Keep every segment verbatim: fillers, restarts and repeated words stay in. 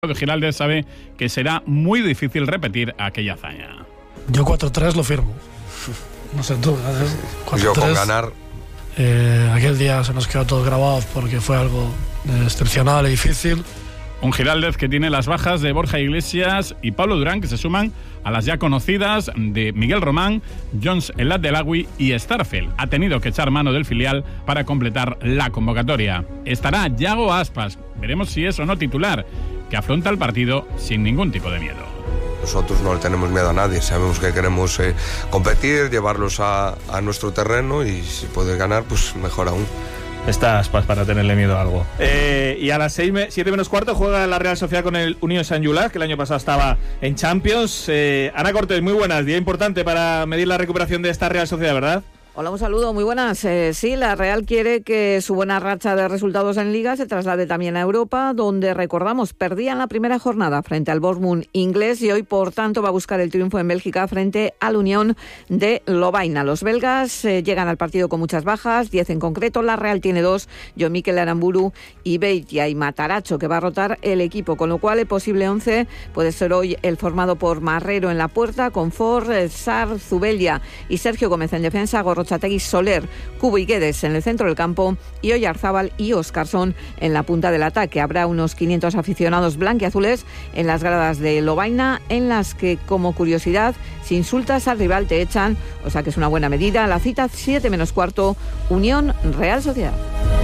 Giraldez sabe que será muy difícil repetir aquella hazaña. Yo cuatro tres lo firmo. No sé tú, ¿eh? Yo con ganar. Eh, aquel día se nos quedó todo grabado porque fue algo excepcional y difícil. Un Giraldez que tiene las bajas de Borja Iglesias y Pablo Durán, que se suman a las ya conocidas de Miguel Román, Jones El Abdelagui y Starfel. Ha tenido que echar mano del filial para completar la convocatoria. Estará Yago Aspas, veremos si es o no titular, que afronta el partido sin ningún tipo de miedo. Nosotros no le tenemos miedo a nadie, sabemos que queremos eh, competir, llevarlos a, a nuestro terreno y si puede ganar, pues mejor aún. Está Aspas para tenerle miedo a algo. Eh, y a las seis, siete menos cuarto juega la Real Sociedad con el Unión Sant-Julià, que el año pasado estaba en Champions. Eh, Ana Cortés, muy buenas. Día importante para medir la recuperación de esta Real Sociedad, ¿verdad? Hola, un saludo, muy buenas. Eh, sí, la Real quiere que su buena racha de resultados en Liga se traslade también a Europa, donde, recordamos, perdía en la primera jornada frente al Bournemouth inglés y hoy, por tanto, va a buscar el triunfo en Bélgica frente al Unión de Lovaina. Los belgas eh, llegan al partido con muchas bajas, diez en concreto. La Real tiene dos, John Mikel Aramburu y Beitia y Mataracho, que va a rotar el equipo, con lo cual el posible once puede ser hoy el formado por Marrero en la puerta, con Ford, eh, Sar, Zubeldia y Sergio Gómez en defensa, Gorrochategui, Soler, Cubo y Guedes en el centro del campo y Oyarzábal y Óscarson en la punta del ataque. Habrá unos quinientos aficionados blanquiazules en las gradas de Lovaina, en las que, como curiosidad, si insultas al rival te echan, o sea que es una buena medida. La cita siete menos cuarto, Unión Real Sociedad.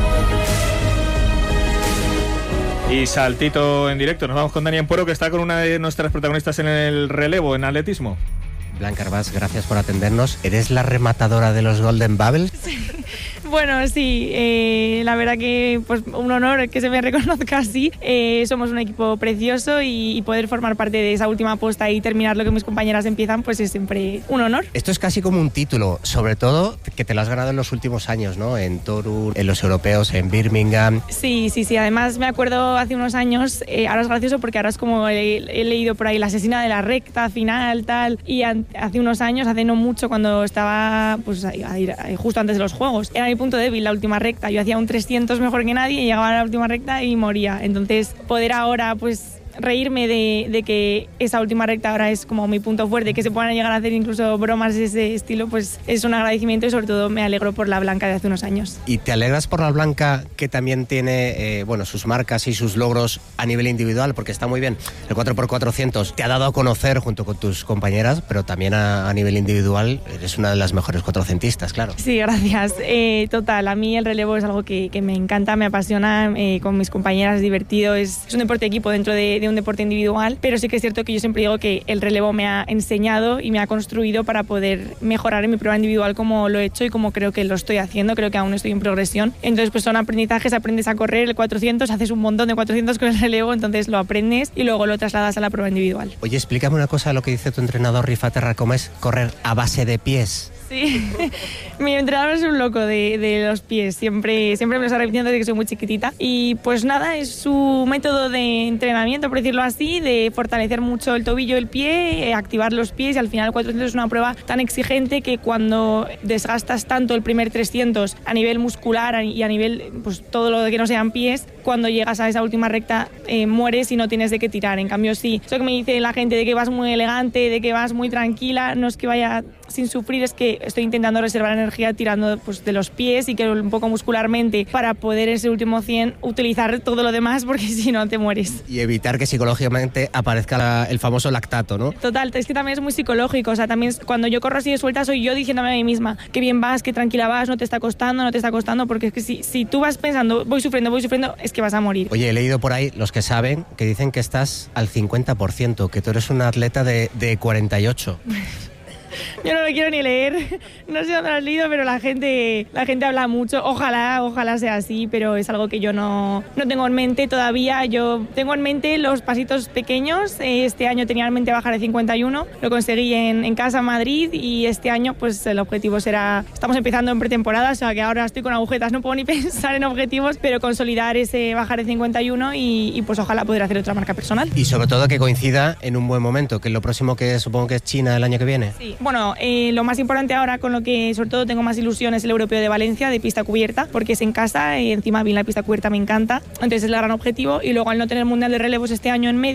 Y saltito en directo, nos vamos con Dani Ampuero, que está con una de nuestras protagonistas en el relevo, en atletismo. Blanca Arbás, gracias por atendernos. ¿Eres la rematadora de los Golden Bubbles? Sí. Bueno, sí, eh, la verdad que pues un honor que se me reconozca así. Eh, somos un equipo precioso y, y poder formar parte de esa última posta y terminar lo que mis compañeras empiezan, pues es siempre un honor. Esto es casi como un título, sobre todo que te lo has ganado en los últimos años, ¿no? En Tour, en los europeos, en Birmingham. Sí, sí, sí. Además me acuerdo hace unos años, eh, ahora es gracioso porque ahora es como he, he leído por ahí la asesina de la recta final, tal, y an, hace unos años, hace no mucho, cuando estaba pues ahí, ahí, justo antes de los Juegos, era mi punto débil, la última recta. Yo hacía un trescientos mejor que nadie y llegaba a la última recta y moría. Entonces, poder ahora, pues, reírme de, de que esa última recta ahora es como mi punto fuerte, que se puedan llegar a hacer incluso bromas de ese estilo, pues es un agradecimiento y sobre todo me alegro por la Blanca de hace unos años. ¿Y te alegras por la Blanca, que también tiene eh, bueno, sus marcas y sus logros a nivel individual? Porque está muy bien, el cuatro por cuatrocientos te ha dado a conocer junto con tus compañeras, pero también a, a nivel individual eres una de las mejores cuatrocentistas, claro. Sí, gracias. Eh, total, a mí el relevo es algo que, que me encanta, me apasiona, eh, con mis compañeras es divertido, es, es un deporte de equipo dentro de, de un deporte individual, pero sí que es cierto que yo siempre digo que el relevo me ha enseñado y me ha construido para poder mejorar en mi prueba individual como lo he hecho y como creo que lo estoy haciendo, creo que aún estoy en progresión. Entonces pues son aprendizajes, aprendes a correr el cuatrocientos, haces un montón de cuatrocientos con el relevo, entonces lo aprendes y luego lo trasladas a la prueba individual. Oye, explícame una cosa, lo que dice tu entrenador Rifat Terra, ¿cómo es correr a base de pies? Sí, mi entrenador es un loco de, de los pies, siempre, siempre me lo está repitiendo desde que soy muy chiquitita y pues nada, es su método de entrenamiento, por decirlo así, de fortalecer mucho el tobillo, el pie, activar los pies y al final el cuatrocientos es una prueba tan exigente que cuando desgastas tanto el primer trescientos a nivel muscular y a nivel pues todo lo que no sean pies, cuando llegas a esa última recta eh, mueres y no tienes de qué tirar. En cambio sí, eso que me dice la gente de que vas muy elegante, de que vas muy tranquila, no es que vaya sin sufrir, es que estoy intentando reservar energía tirando pues, de los pies y que un poco muscularmente para poder ese último cien utilizar todo lo demás porque si no te mueres. Y evitar que psicológicamente aparezca la, el famoso lactato, ¿no? Total, es que también es muy psicológico, o sea, también cuando yo corro así de suelta soy yo diciéndome a mí misma que bien vas, que tranquila vas, no te está costando, no te está costando, porque es que si, si tú vas pensando voy sufriendo, voy sufriendo, es que vas a morir. Oye, he leído por ahí, los que saben, que dicen que estás al cincuenta por ciento, que tú eres una atleta de, de cuarenta y ocho. Yo no lo quiero ni leer, no sé dónde lo has leído, pero la gente, la gente habla mucho, ojalá, ojalá sea así, pero es algo que yo no, no tengo en mente todavía. Yo tengo en mente los pasitos pequeños, este año tenía en mente bajar de cincuenta y uno, lo conseguí en, en casa en Madrid y este año pues el objetivo será, estamos empezando en pretemporada, o sea que ahora estoy con agujetas, no puedo ni pensar en objetivos, pero consolidar ese bajar de cincuenta y uno y, y pues ojalá poder hacer otra marca personal. Y sobre todo que coincida en un buen momento, que es lo próximo que supongo que es China el año que viene. Sí. Bueno, eh, lo más importante ahora, con lo que sobre todo tengo más ilusión, es el Europeo de Valencia de pista cubierta, porque es en casa y encima bien la pista cubierta me encanta, entonces es el gran objetivo. Y luego, al no tener Mundial de Relevos este año en medio,